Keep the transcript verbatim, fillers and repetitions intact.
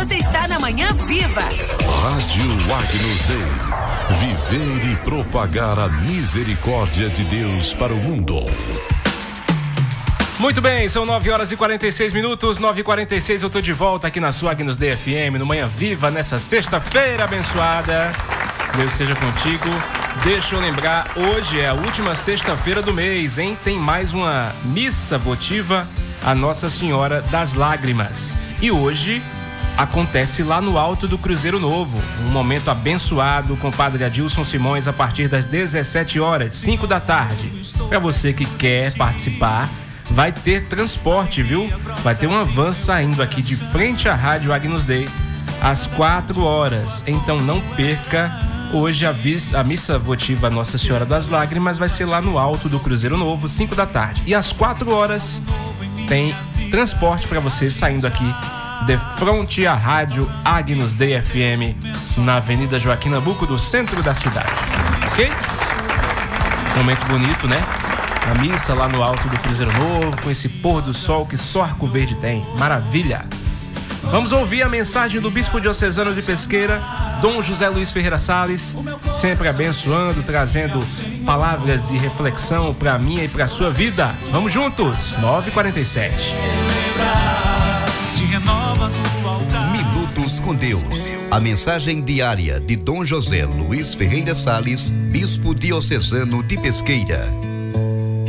Você está na Manhã Viva. Rádio Agnus Dei. Viver e propagar a misericórdia de Deus para o mundo. Muito bem, são nove horas e quarenta e seis minutos, nove e quarenta e seis, eu tô de volta aqui na sua Agnus Dei F M, no Manhã Viva, nessa sexta-feira abençoada. Deus seja contigo. Deixa eu lembrar, hoje é a última sexta-feira do mês, hein? Tem mais uma missa votiva a Nossa Senhora das Lágrimas. E hoje acontece lá no alto do Cruzeiro Novo, um momento abençoado com o Padre Adilson Simões a partir das dezessete horas, cinco da tarde. Para você que quer participar, vai ter transporte, viu? Vai ter uma van saindo aqui de frente à Rádio Agnus Dei às quatro horas. Então não perca. Hoje a, vis, a missa votiva Nossa Senhora das Lágrimas vai ser lá no alto do Cruzeiro Novo, cinco da tarde. E às quatro horas tem transporte para você saindo aqui de frente à Rádio Agnus Dei F M na Avenida Joaquim Nabuco, do centro da cidade. Ok? Momento bonito, né? A missa lá no alto do Cruzeiro Novo, com esse pôr do sol que só Arco Verde tem. Maravilha! Vamos ouvir a mensagem do Bispo Diocesano de Pesqueira, Dom José Luiz Ferreira Salles, sempre abençoando, trazendo palavras de reflexão para mim e para sua vida. Vamos juntos, nove e quarenta e sete. Minutos com Deus. A mensagem diária de Dom José Luiz Ferreira Salles, Bispo Diocesano de Pesqueira.